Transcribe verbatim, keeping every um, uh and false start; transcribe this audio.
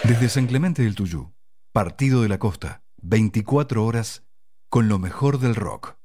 Desde San Clemente del Tuyú, Partido de la Costa, veinticuatro horas con lo mejor del rock.